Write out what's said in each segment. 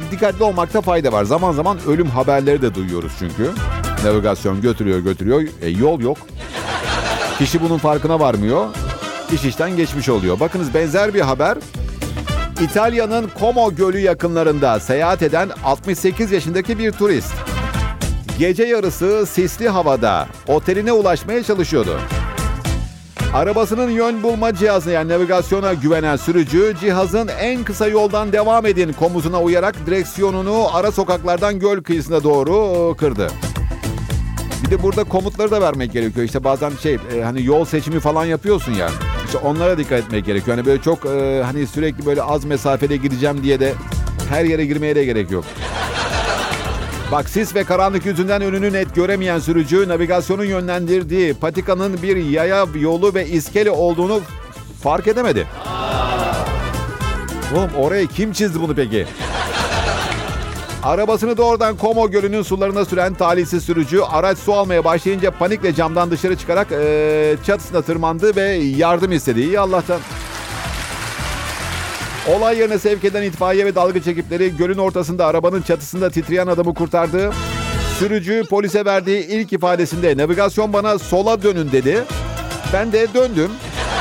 dikkatli olmakta fayda var. Zaman zaman ölüm haberleri de duyuyoruz çünkü. Navigasyon götürüyor. Yol yok. Kişi bunun farkına varmıyor. İş işten geçmiş oluyor. Bakınız benzer bir haber. İtalya'nın Como Gölü yakınlarında seyahat eden 68 yaşındaki bir turist. Gece yarısı sisli havada oteline ulaşmaya çalışıyordu. Arabasının yön bulma cihazına yani navigasyona güvenen sürücü cihazın en kısa yoldan devam edin komutuna uyarak direksiyonunu ara sokaklardan göl kıyısına doğru kırdı. Bir de burada komutları da vermek gerekiyor. İşte bazen hani yol seçimi falan yapıyorsun ya. İşte onlara dikkat etmek gerekiyor. Hani böyle çok hani sürekli böyle az mesafede gideceğim diye de her yere girmeye de gerek yok. Bak sis ve karanlık yüzünden önünü net göremeyen sürücü navigasyonun yönlendirdiği patikanın bir yaya yolu ve iskele olduğunu fark edemedi. Oğlum oraya kim çizdi bunu peki? Arabasını doğrudan Como Gölü'nün sularına süren talihsiz sürücü araç su almaya başlayınca panikle camdan dışarı çıkarak çatısına tırmandı ve yardım istedi. İyi Allah'tan. Olay yerine sevk eden itfaiye ve dalgıç ekipleri gölün ortasında arabanın çatısında titreyen adamı kurtardı. Sürücü polise verdiği ilk ifadesinde navigasyon bana sola dönün dedi. Ben de döndüm.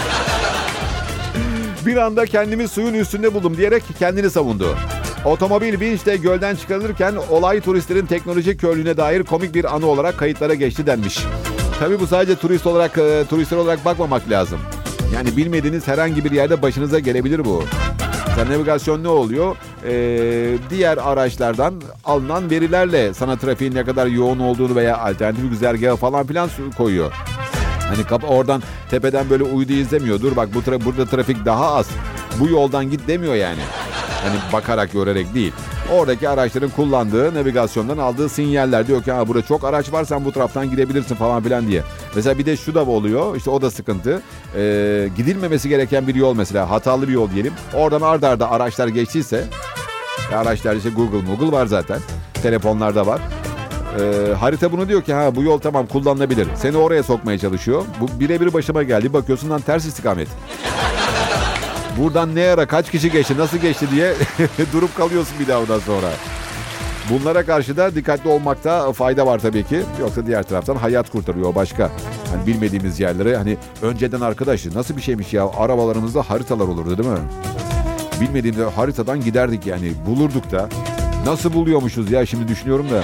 Bir anda kendimi suyun üstünde buldum diyerek kendini savundu. Otomobil vinçle gölden çıkarılırken olay turistlerin teknolojik körlüğüne dair komik bir anı olarak kayıtlara geçti denmiş. Tabii bu sadece turistler olarak bakmamak lazım. Yani bilmediğiniz herhangi bir yerde başınıza gelebilir bu. Navigasyon ne oluyor? Diğer araçlardan alınan verilerle sana trafiğin ne kadar yoğun olduğunu veya alternatif güzergahı falan filan koyuyor. Hani oradan tepeden böyle uydu izlemiyor. Dur bak burada trafik daha az. Bu yoldan git demiyor yani. Hani bakarak görerek değil. Oradaki araçların kullandığı navigasyondan aldığı sinyaller diyor ki burada çok araç var sen bu taraftan gidebilirsin falan filan diye. Mesela bir de şu da oluyor işte o da sıkıntı. Gidilmemesi gereken bir yol mesela hatalı bir yol diyelim. Oradan arda arda araçlar geçtiyse araçlar işte Google var zaten. Telefonlarda var. Harita bunu diyor ki bu yol tamam kullanılabilir. Seni oraya sokmaya çalışıyor. Bu birebir başıma geldi. Bakıyorsun lan ters istikamet. Buradan ne ara kaç kişi geçti nasıl geçti diye durup kalıyorsun bir daha ondan sonra. Bunlara karşı da dikkatli olmakta fayda var tabii ki. Yoksa diğer taraftan hayat kurtarıyor başka. Hani bilmediğimiz yerlere hani önceden arkadaşı nasıl bir şeymiş ya arabalarımızda haritalar olurdu değil mi? Bilmediğimiz haritadan giderdik yani bulurduk da. Nasıl buluyormuşuz ya şimdi düşünüyorum da.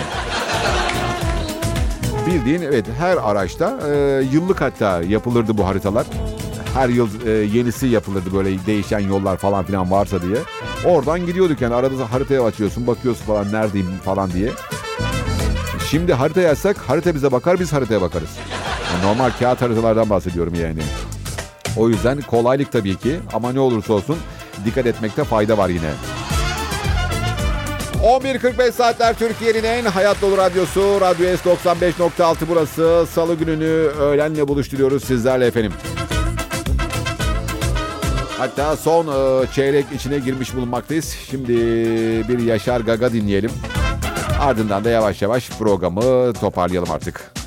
Bildiğin evet her araçta yıllık hatta yapılırdı bu haritalar. Her yıl yenisi yapılırdı böyle değişen yollar falan filan varsa diye. Oradan gidiyorduk yani arada haritaya açıyorsun bakıyorsun falan neredeyim falan diye. Şimdi haritaya açsak harita bize bakar biz haritaya bakarız. Yani normal kağıt haritalardan bahsediyorum yani. O yüzden kolaylık tabii ki ama ne olursa olsun dikkat etmekte fayda var yine. 11.45 saatler Türkiye'nin en hayat dolu radyosu Radyo S 95.6 burası. Salı gününü öğlenle buluşturuyoruz sizlerle efendim. Hatta son çeyrek içine girmiş bulunmaktayız. Şimdi bir Yaşar Gaga dinleyelim. Ardından da yavaş yavaş programı toparlayalım artık.